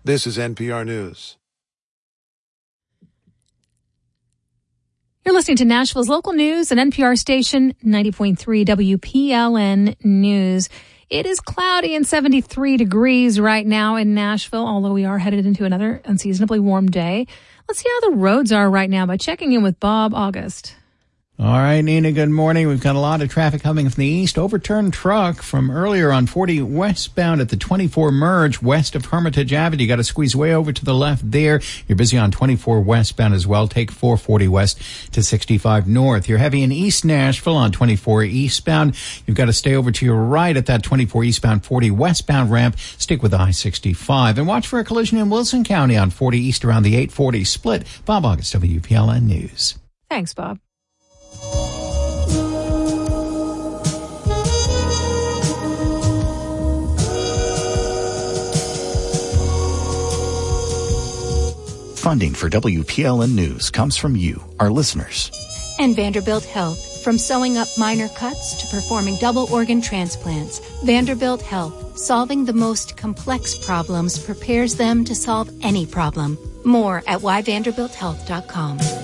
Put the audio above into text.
This is NPR News. You're listening to Nashville's local news at NPR station 90.3 WPLN News. It is cloudy and 73 degrees right now in Nashville, although we are headed into another unseasonably warm day. Let's see how the roads are right now by checking in with Bob August. All right, Nina, good morning. We've got a lot of traffic coming from the east. Overturned truck from earlier on 40 westbound at the 24 merge west of Hermitage Avenue. You got to squeeze way over to the left there. You're busy on 24 westbound as well. Take 440 west to 65 north. You're heavy in East Nashville on 24 eastbound. You've got to stay over to your right at that 24 eastbound 40 westbound ramp. Stick with I-65. And watch for a collision in Wilson County on 40 east around the 840 split. Bob August, WPLN News. Thanks, Bob. Funding for WPLN News comes from you, our listeners. And Vanderbilt Health. From sewing up minor cuts to performing double organ transplants, Vanderbilt Health, solving the most complex problems, prepares them to solve any problem. More at whyvanderbilthealth.com.